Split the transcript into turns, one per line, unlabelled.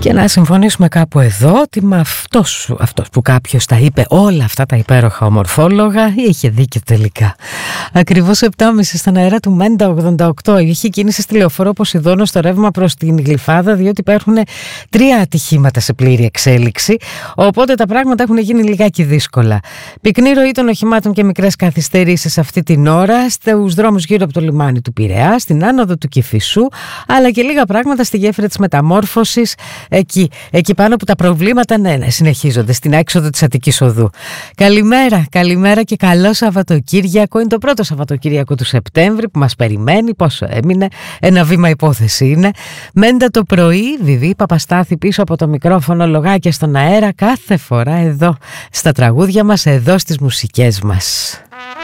Και να συμφωνήσουμε κάπου εδώ ότι με αυτός που κάποιος τα είπε όλα αυτά τα υπέροχα ομορφόλογα είχε δίκιο τελικά. Ακριβώς 7.30 στον αέρα του Μέντα 88 είχε κίνηση στη λεωφόρο Ποσειδώνο στο ρεύμα προς την Γλυφάδα, διότι υπάρχουν 3 ατυχήματα σε πλήρη εξέλιξη, οπότε τα πράγματα έχουν γίνει λιγάκι δύσκολα. Πυκνή ροή των οχημάτων και μικρές καθυστερήσεις αυτή την ώρα στους δρόμους γύρω από το λιμάνι του Πειραιά, στην άνοδο του Κηφισού, αλλά και λίγα πράγματα στη γέφυρα της Μεταμόρφωσης, εκεί πάνω που τα προβλήματα συνεχίζονται, στην έξοδο της Αττικής Οδού. Καλημέρα και καλό Σαββατοκύριακο. Είναι το πρώτο Σαββατοκύριακο του Σεπτέμβρη που μας περιμένει. Πόσο έμεινε? Ένα βήμα υπόθεση είναι. Μέντα το πρωί, Βιβί Παπαστάθη πίσω από το μικρόφωνο, λογάκια στον αέρα, κάθε φορά εδώ στα τραγούδια μας, εδώ στις μουσικές μας.